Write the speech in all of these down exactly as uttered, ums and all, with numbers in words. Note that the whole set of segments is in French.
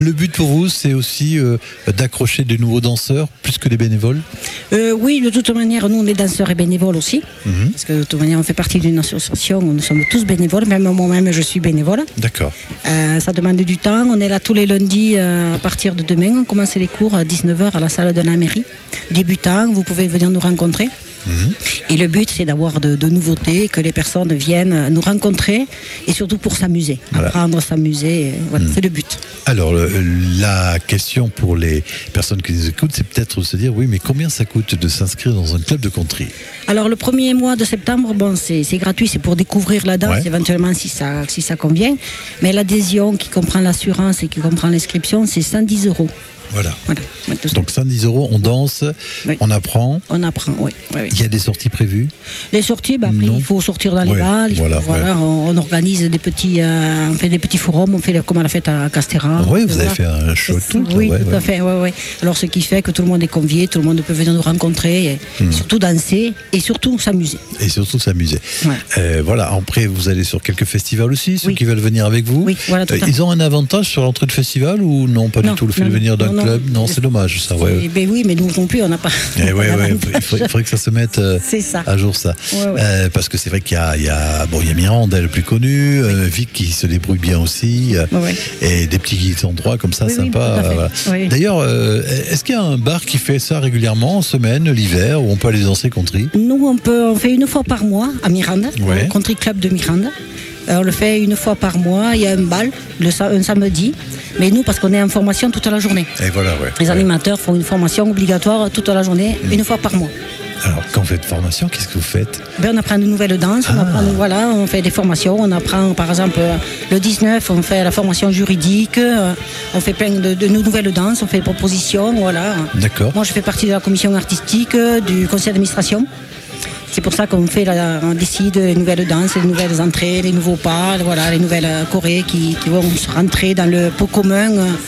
Le but pour vous, c'est aussi euh, d'accrocher de nouveaux danseurs, plus que des bénévoles? euh, Oui, de toute manière, nous, on est danseurs et bénévoles aussi. Mmh. Parce que de toute manière, on fait partie d'une association, nous sommes tous bénévoles, même moi-même, je suis bénévole. D'accord. Euh, ça demande du temps. On est là tous les lundis euh, à partir de demain. On commence les cours à dix-neuf heures à la salle de la mairie. Débutants, vous pouvez venir nous rencontrer. Mmh. Et le but, c'est d'avoir de, de nouveautés, que les personnes viennent nous rencontrer et surtout pour s'amuser, voilà. Apprendre, s'amuser, voilà, mmh. c'est le but. Alors, le, la question pour les personnes qui nous écoutent, c'est peut-être de se dire, oui, mais combien ça coûte de s'inscrire dans un club de country? Alors, le premier mois de septembre, bon, c'est, c'est gratuit, c'est pour découvrir la danse, ouais. éventuellement si ça, si ça convient. Mais l'adhésion qui comprend l'assurance et qui comprend l'inscription, c'est cent dix euros. Voilà. voilà. Donc cent dix euros, on danse, oui. on apprend. On apprend, oui. oui, oui. Il y a des sorties prévues? Les sorties, bah, après, il faut sortir dans les ouais, balles. Voilà, faut, voilà, ouais. on, on organise des petits, euh, on fait des petits forums, on fait comme à la fête à Castéra. Oui, vous voilà. avez fait un show tout. Oui, ouais, tout ouais. à fait. Ouais, ouais. Alors ce qui fait que tout le monde est convié, tout le monde peut venir nous rencontrer, et hmm. surtout danser et surtout s'amuser. Et surtout s'amuser. Ouais. Euh, voilà. Après, vous allez sur quelques festivals aussi, ceux oui. qui veulent venir avec vous. Oui, voilà, tout euh, à fait. Ils ont un avantage sur l'entrée de festival ou non, pas non, du tout, le fait non, de venir d'un non, club? Non, non c'est dommage. Ça, ouais. Ben oui, mais nous non plus, on n'a pas. Eh ouais, ouais, il, faudrait, il faudrait que ça se mette euh, ça. à jour, ça. Ouais, ouais. Euh, parce que c'est vrai qu'il y a, il y a, bon, il y a Miranda, le plus connu, oui. euh, Vic qui se débrouille bien aussi, euh, ouais, ouais. et des petits endroits comme ça, oui, sympas. Oui, voilà. oui. D'ailleurs, euh, est-ce qu'il y a un bar qui fait ça régulièrement, en semaine, l'hiver, où on peut aller danser country? Nous, on peut, on fait une fois par mois à Miranda, ouais. au country club de Miranda. On le fait une fois par mois, il y a un bal, le, un samedi. Mais nous, parce qu'on est en formation toute la journée. Et voilà, ouais. Les ouais. animateurs font une formation obligatoire toute la journée, mmh. une fois par mois. Alors, quand vous faites formation, qu'est-ce que vous faites? Ben, on apprend de nouvelles danses, ah. on, apprend, voilà, on fait des formations. On apprend, par exemple, le dix-neuf, on fait la formation juridique, on fait plein de, de nouvelles danses, on fait des propositions, voilà. D'accord. Moi, je fais partie de la commission artistique, du conseil d'administration. C'est pour ça qu'on fait la, on décide les nouvelles danses, les nouvelles entrées, les nouveaux pas, voilà, les nouvelles chorés qui, qui vont rentrer dans le pot commun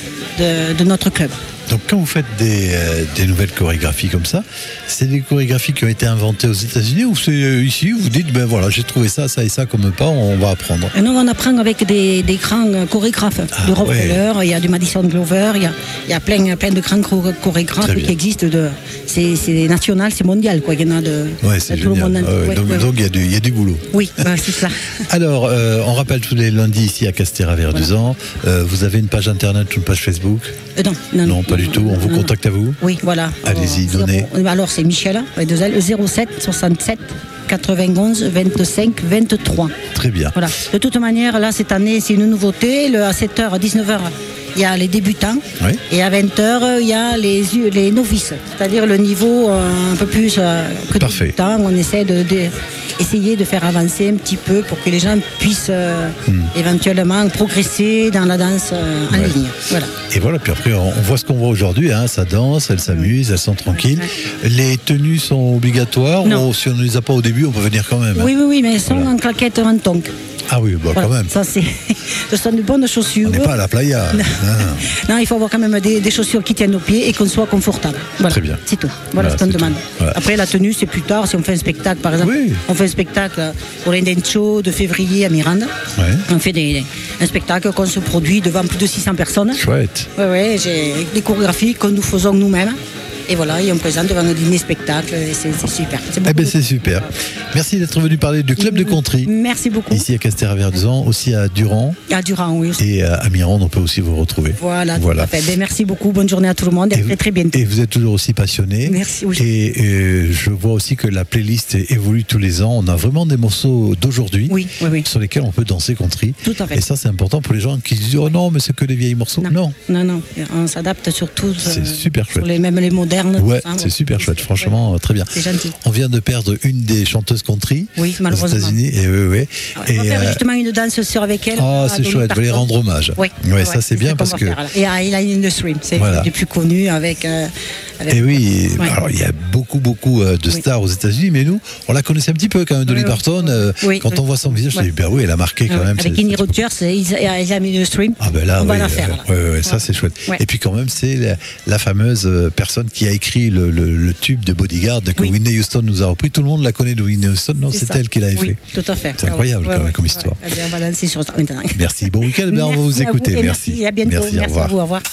de, de notre club. Donc quand vous faites des, euh, des nouvelles chorégraphies comme ça, c'est des chorégraphies qui ont été inventées aux États-Unis ou c'est euh, ici, vous dites, ben voilà, j'ai trouvé ça, ça et ça comme pas, on va apprendre? Et nous, on apprend avec des, des grands chorégraphes, ah, de Rob ouais. Feller, il y a du Madison Glover, il y a, il y a plein, plein de grands chorégraphes qui existent. De, c'est, c'est national, c'est mondial, quoi. Il y en a de, ouais, c'est de tout génial. le monde. Ah ouais, ouais, donc, ouais. donc il y a du, il y a du boulot. Oui, bah, c'est ça. Alors, euh, on rappelle tous les lundis ici à Castéra-Verduzan. Voilà. Euh, vous avez une page internet ou une page Facebook? euh, non, non, non, non, pas non, du tout. On non, vous non, contacte à vous? Oui, voilà. Allez-y, alors, donnez. Alors, c'est Michel, avec deux L, zéro sept soixante-sept quatre-vingt-onze vingt-cinq vingt-trois. Très bien. Voilà. De toute manière, là, cette année, c'est une nouveauté. Le, à sept heures, à dix-neuf heures, il y a les débutants. Oui. Et à vingt heures, il y a les, les novices. C'est-à-dire le niveau euh, un peu plus euh, que Parfait. Débutant. On essaie de, de, essayer de faire avancer un petit peu pour que les gens puissent euh, hmm. éventuellement progresser dans la danse euh, en ouais. ligne. Voilà. Et voilà, puis après, on voit ce qu'on voit aujourd'hui. Hein, ça danse, elles s'amusent, elles sont tranquilles. Ouais. Les tenues sont obligatoires. Ou, si on ne les a pas au début, on peut venir quand même. Oui, hein. oui, oui, mais elles sont voilà. en claquettes en tonk. Ah oui, bah voilà, quand même. Ça, c'est... Ce sont de bonnes chaussures. On n'est pas à la playa. Non. Non, il faut avoir quand même des, des chaussures qui tiennent aux pieds et qu'on soit confortable. Voilà. Très bien. C'est tout. Voilà, voilà ce qu'on demande. Voilà. Après, la tenue, c'est plus tard. Si on fait un spectacle, par exemple, oui. on fait un spectacle pour l'Indian Show de février à Miranda. Ouais. On fait des, un spectacle qu'on se produit devant plus de six cents personnes. Chouette. Oui, oui, j'ai des chorégraphies que nous faisons nous-mêmes. Et voilà, et on présente devant un dîner spectacle, et c'est, c'est super. C'est, eh ben c'est super. Merci d'être venu parler du club de country. Merci beaucoup. Ici à Castéra-Verduzan, aussi à Durand. À Durand, oui. Aussi. Et à Mirande, on peut aussi vous retrouver. Voilà, voilà. Tout à fait. Ben, merci beaucoup, bonne journée à tout le monde et, et à très très bientôt. Et vous êtes toujours aussi passionné. Merci, oui. Et euh, je vois aussi que la playlist évolue tous les ans. On a vraiment des morceaux d'aujourd'hui oui, oui, oui. sur lesquels on peut danser country. Tout à fait. Et ça, c'est important pour les gens qui disent oh non, mais c'est que des vieilles morceaux. Non, non, non, non. On s'adapte surtout. C'est euh, super chouette. Sur les, même les modernes. Ouais, hein, c'est super chouette, franchement, ouais. Très bien. C'est gentil. On vient de perdre une des chanteuses country oui, aux États-Unis. Et oui, oui. On va faire justement une danse sur avec elle. Oh, c'est chouette, vous voulez rendre hommage. Oui, ouais, ouais, ça c'est bien parce que. Et Island in the Stream, c'est voilà. le plus connu avec, euh, Et oui, ouais. Alors il y a beaucoup, beaucoup de stars oui. aux États-Unis, mais nous, on la connaissait un petit peu quand même, Dolly oui, Parton. Euh, oui. Quand on voit son visage, ouais. je dis, ben oui, elle a marqué quand ouais. même. Avec Kenny Rogers, Isa Stream. Ah ben là, on oui, va la faire. Euh, ouais, ouais, ça, ouais. c'est chouette. Ouais. Et puis quand même, c'est la, la fameuse personne qui a écrit le, le, le tube de Bodyguard que oui. Whitney Houston nous a repris. Tout le monde la connaît de Whitney Houston. Non, c'est, c'est elle qui l'avait oui, fait. Tout à fait. C'est incroyable ouais, quand même comme histoire. Ouais. On va lancer sur ça maintenant. Merci. Bon week-end. On va vous écouter. Merci. Merci. À bientôt. Merci, merci au revoir. À vous. Au revoir.